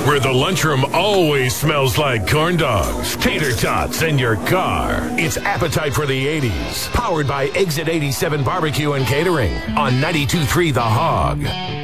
where the lunchroom always smells like corn dogs, tater tots, and your car. It's Appetite for the 80s, powered by Exit 87 Barbecue and Catering on 92.3 The Hog.